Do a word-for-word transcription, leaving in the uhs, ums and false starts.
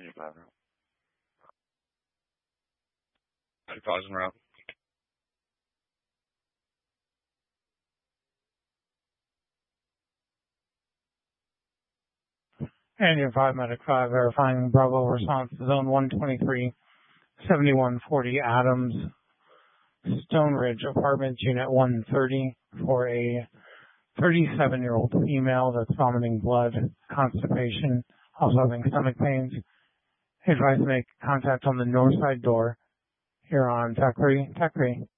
Engine five route. two thousand route. Engine five, Medic five, verifying Bravo response to zone one twenty-three, seventy-one forty Adams, Stone Ridge Apartments, Unit one thirty, for a thirty-seven-year-old female that's vomiting blood, constipation, also having stomach pains. Advise to make contact on the north side door here on Thackeray. Thackeray.